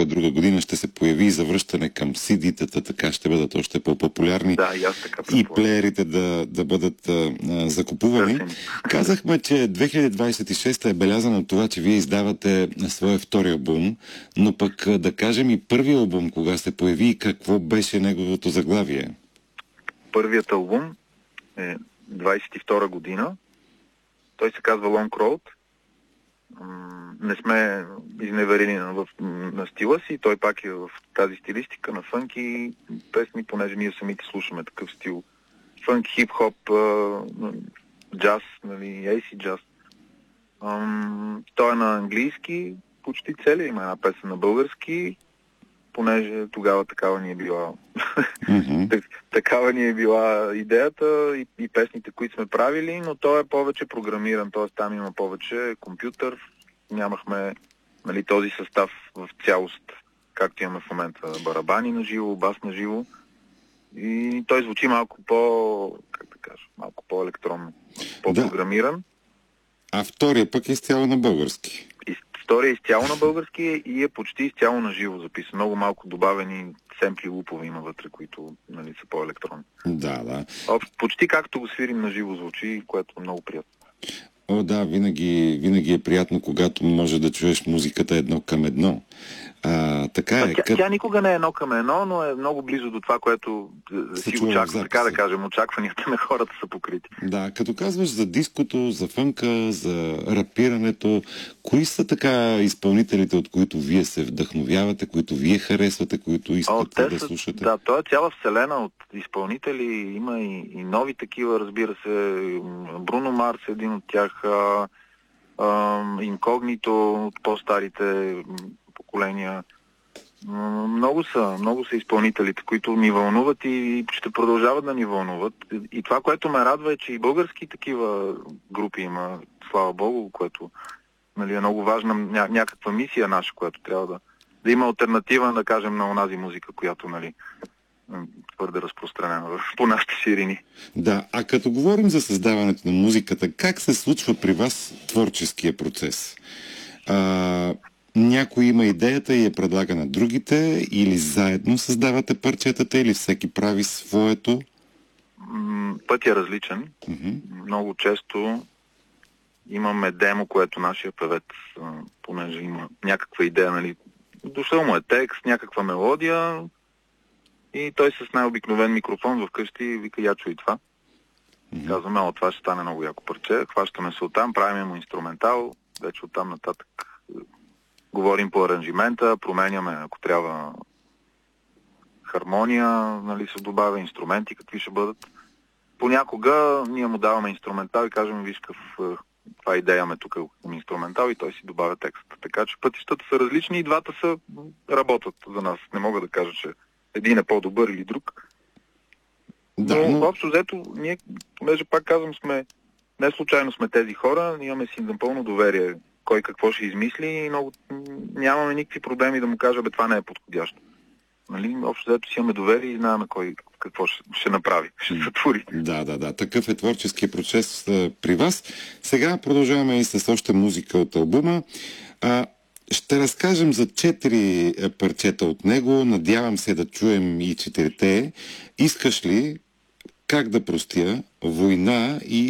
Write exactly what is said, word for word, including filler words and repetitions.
някоя друга година ще се появи завръщане към си ди-тата, така ще бъдат още по-популярни. Да, и аз така и плеерите да, да бъдат а, а, закупувани. Търсим. Казахме, че две хиляди двадесет и шеста е белязана от това, че вие издавате своя втори албум, но пък да кажем и първи албум, кога се появи и какво беше неговото заглавие? Първият албум е двадесет и втора година. Той се казва Long Road. Не сме изневерили на, на стила си. Той пак е в тази стилистика на фънки песни, понеже ние самите слушаме такъв стил. Фънк, хип-хоп, джаз, нали, ей си джаз. Той е на английски, почти цели. Има една песен на български, понеже тогава такава ни е била mm-hmm. такава ни е била идеята и, и песните, които сме правили, но той е повече програмиран, т.е. там има повече компютър, нямахме, нали, този състав в цялост, както имаме в момента барабани на живо, бас на живо, и той звучи малко по, как да кажа, малко по-електронно, по-програмиран. Да. А втория пък е изцяло на български. Втория е изцяло на български и е почти изцяло на живо записан. Много малко добавени семпли лупове има вътре, които, нали, са по-електронни. Да, да. Почти както го свирим на живо звучи, което е много приятно. О, да, винаги, винаги е приятно, когато може да чуеш музиката едно към едно. А, така е. Тя, кът... тя никога не е едно към едно, но е много близо до това, което си очаква. Така да кажем, очакванията на хората са покрити. Да, като казваш за диското, за фънка, за рапирането, кои са така изпълнителите, от които вие се вдъхновявате, които вие харесвате, които искате О, да са, слушате? Да, това е цяла вселена от изпълнители. Има и, и нови такива, разбира се. Бруно Марс е един от тях. Инкогнито от по-старите поколения. Много са, много са изпълнителите, които ни вълнуват и ще продължават да ни вълнуват. И това, което ме радва, е, че и български такива групи има, слава Богу, което, нали, е много важна ня- някаква мисия наша, която трябва да, да има алтернатива, да кажем, на онази музика, която, нали, твърде разпространена по нашите ширини. Да, а като говорим за създаването на музиката, как се случва при вас творческия процес? А, някой има идеята и я предлага на другите, или заедно създавате парчетата, или всеки прави своето? Път е различен. Mm-hmm. Много често имаме демо, което нашия певец, понеже има някаква идея, нали, дошъл му е текст, някаква мелодия, и той с най-обикновен микрофон вкъщи вика: я чуй това. Mm-hmm. Казваме: о, това ще стане много яко парче, хващаме се оттам, правим му инструментал, вече оттам нататък говорим по аранжимента, променяме, ако трябва, хармония, нали, се добавя инструменти, какви ще бъдат. Понякога ние му даваме инструментал и кажем: виж, какъв, това идея ме тук към инструментал, и той си добавя текст. Така че пътищата са различни и двата са работят за нас. Не мога да кажа, че един е по-добър или друг. Да, но, но... общо взето, ние, понеже пак казвам, сме, не случайно сме тези хора, имаме си напълно доверие кой какво ще измисли и много, нямаме никакви проблеми да му кажа: бе, това не е подходящо. Нали? Общо взето си имаме доверие и знаем кой какво ще, ще направи, ще сътвори. Да, да, да. Такъв е творческия процес а, при вас. Сега продължаваме и с още музика от албума. А, Ще разкажем за четири парчета от него. Надявам се да чуем и четирите. Искаш ли, как да простя, война и